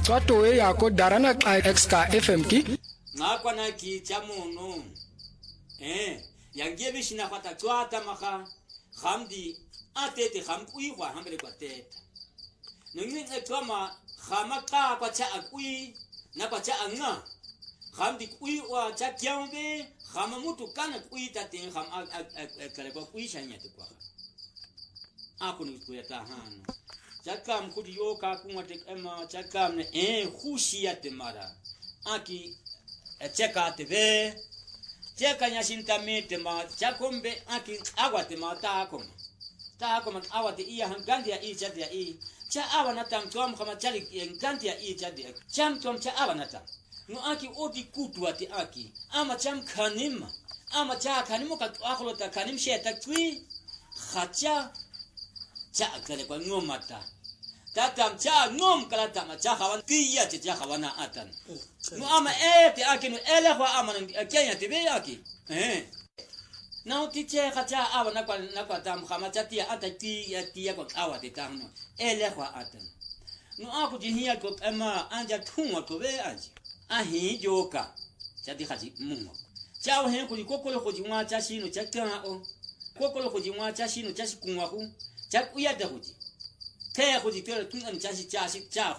tswatoe yako darana exka FM ki ngakwa na ki chamono yangie bishina kwata twata maka khamdi atete khamkui kwa hambele kwa teta nini etwama khamaka kwa cha akui na kwa cha anga khamdi kui wa cha kyambe khamamutu kana kui tatin kham kale kwa kui shanya tukwa akuni kuyata hano chakam kudi yoka kumate ema chakam ne khushi yate mara aki cheka tebe cheka nyashintamete ma chakombe aki agwate mata akoma awate iya hangandi ya ichati ya i cha awana tamtom kama chali ngandi ya ichati chamtom cha awana ta no aki odi kutu ati aki ama cham kanima ama cha kanimo ka akholota kanim sheta twi khacha cha kale kwa ngomata tatam cha ngom kala tama cha khawan tiya cha khawana atan no ama te akinu ele kwa ama kenya tibe aki na utiche khacha awa na kwa tam khama cha tia ata tia kwa awa te tano ele kwa atan no aku jihia ko ema anja thunga ko be anje ahi joka cha di khaji mungo cha he ko kokolo ko jingwa cha shino cha kana o kokolo ko jingwa cha shino cha sikunwa ku cha kuya da kuji te ko jikero tunga cha shi cha